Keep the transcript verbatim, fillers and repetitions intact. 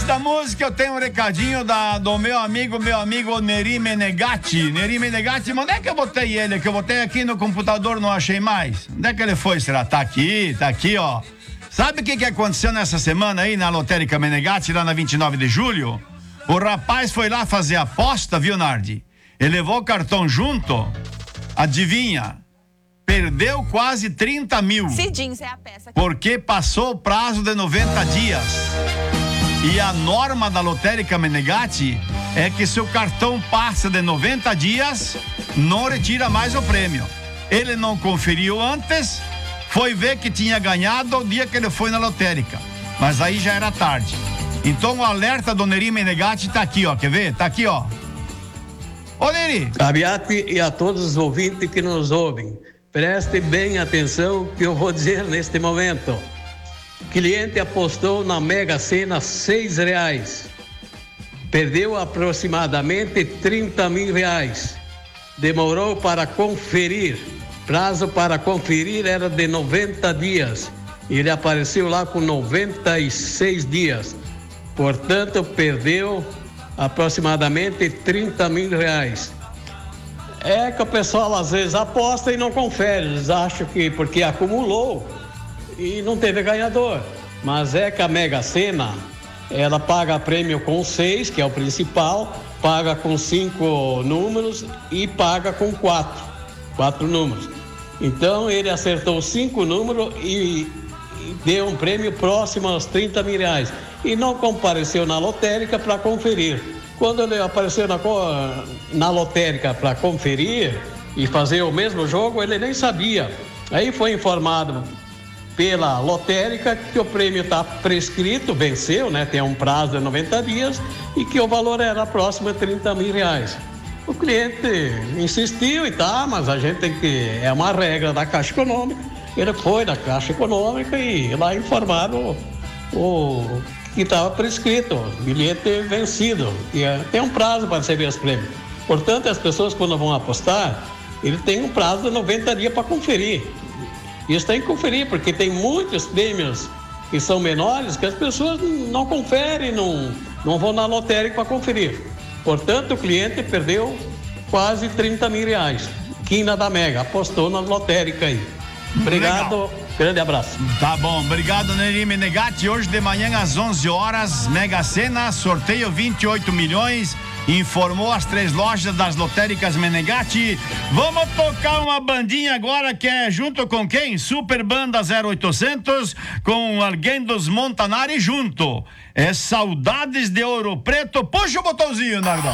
da música, eu tenho um recadinho da, do meu amigo, meu amigo Neri Menegatti. Neri Menegatti, mas onde é que eu botei ele? Que eu botei aqui no computador, não achei mais. Onde é que ele foi, será? Tá aqui, tá aqui, ó. Sabe o que que aconteceu nessa semana aí na Lotérica Menegatti, lá na vinte e nove de julho? O rapaz foi lá fazer a aposta, viu, Nardi? Ele levou o cartão junto, adivinha? Perdeu quase trinta mil. Cidins é a peça. Porque passou o prazo de noventa dias. E a norma da Lotérica Menegatti é que se o cartão passa de noventa dias, não retira mais o prêmio. Ele não conferiu antes, foi ver que tinha ganhado o dia que ele foi na lotérica. Mas aí já era tarde. Então o alerta do Neri Menegatti tá aqui, ó. Quer ver? Tá aqui, ó. Ô, Neri. A Biate e a todos os ouvintes que nos ouvem, preste bem atenção que eu vou dizer neste momento. Cliente apostou na Mega Sena seis reais. Perdeu aproximadamente trinta mil reais. Demorou para conferir. Prazo para conferir era de noventa dias. Ele apareceu lá com noventa e seis dias. Portanto, perdeu aproximadamente trinta mil reais. É que o pessoal às vezes aposta e não confere. Eles acham que porque acumulou e não teve ganhador. Mas é que a Mega Sena, ela paga prêmio com seis, que é o principal, paga com cinco números e paga com quatro, quatro números. Então ele acertou cinco números e, e deu um prêmio próximo aos trinta mil reais. E não compareceu na lotérica para conferir. Quando ele apareceu na, na lotérica para conferir e fazer o mesmo jogo, ele nem sabia. Aí foi informado pela lotérica que o prêmio está prescrito, venceu, né? Tem um prazo de noventa dias e que o valor era próximo a trinta mil reais. O cliente insistiu e tá, mas a gente tem que... É uma regra da Caixa Econômica. Ele foi da Caixa Econômica e lá informaram o... o que estava prescrito, bilhete vencido, e é, tem um prazo para receber os prêmios. Portanto, as pessoas quando vão apostar, ele tem um prazo de noventa dias para conferir. Isso tem que conferir, porque tem muitos prêmios que são menores que as pessoas não conferem, não, não vão na lotérica para conferir. Portanto, o cliente perdeu quase trinta mil reais. Quina da Mega, apostou na lotérica aí. Obrigado. Legal. Grande abraço. Tá bom, obrigado, Neri Menegatti. Hoje de manhã às onze horas, Mega Sena, sorteio vinte e oito milhões, informou as três lojas das lotéricas Menegatti. Vamos tocar uma bandinha agora que é junto com quem? Super Banda zero oitocentos com alguém dos Montanari junto. É Saudades de Ouro Preto. Puxa o botãozinho, Nardão.